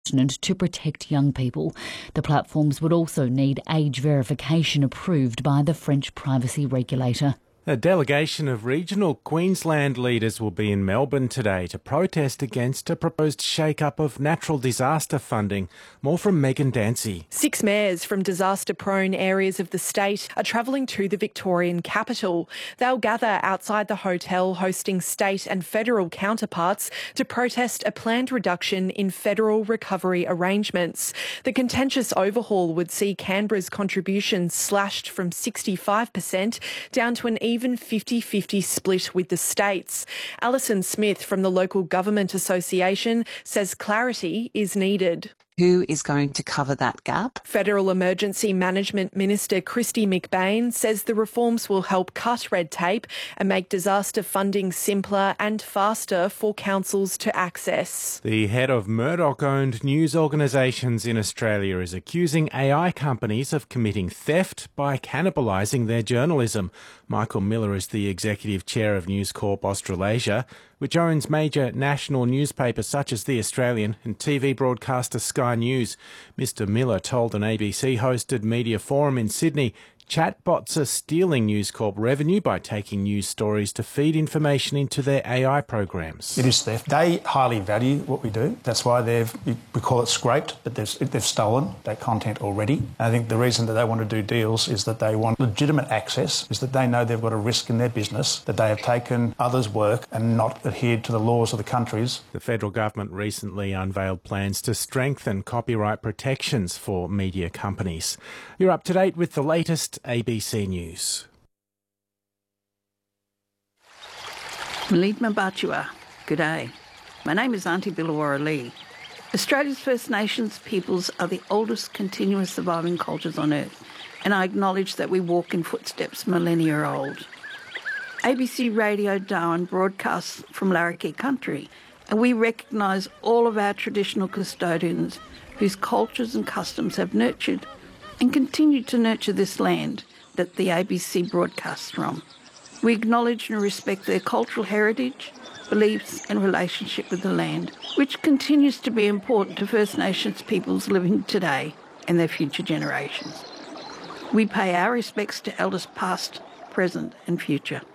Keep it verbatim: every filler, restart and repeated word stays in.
to protect young people. The platforms would also need age verification approved by the French privacy regulator. A delegation of regional Queensland leaders will be in Melbourne today to protest against a proposed shake-up of natural disaster funding. More from Megan Dancy. Six mayors from disaster-prone areas of the state are travelling to the Victorian capital. They'll gather outside the hotel hosting state and federal counterparts to protest a planned reduction in federal recovery arrangements. The contentious overhaul would see Canberra's contribution slashed from sixty-five percent down to an even fifty-fifty split with the states. Alison Smith from the Local Government Association says clarity is needed. Who is going to cover that gap? Federal Emergency Management Minister Kristy McBain says the reforms will help cut red tape and make disaster funding simpler and faster for councils to access. The head of Murdoch-owned news organisations in Australia is accusing A I companies of committing theft by cannibalising their journalism. Michael Miller is the executive chair of News Corp Australasia, which owns major national newspapers such as The Australian and T V broadcaster Sky News. Mister Miller told an A B C-hosted media forum in Sydney chatbots are stealing News Corp revenue by taking news stories to feed information into their A I programs. It is theft. They highly value what we do. That's why they've, we call it scraped, but they've, they've stolen that content already. I think the reason that they want to do deals is that they want legitimate access, is that they know they've got a risk in their business, that they have taken others' work and not adhered to the laws of the countries. The federal government recently unveiled plans to strengthen copyright protections for media companies. You're up to date with the latest A B C News. Malidma Batua, good day. My name is Auntie Billawara Lee. Australia's First Nations peoples are the oldest continuous surviving cultures on Earth, and I acknowledge that we walk in footsteps millennia old. A B C Radio Darwin broadcasts from Larrakia country, and we recognise all of our traditional custodians whose cultures and customs have nurtured and continue to nurture this land that the A B C broadcasts from. We acknowledge and respect their cultural heritage, beliefs and relationship with the land, which continues to be important to First Nations peoples living today and their future generations. We pay our respects to elders past, present and future.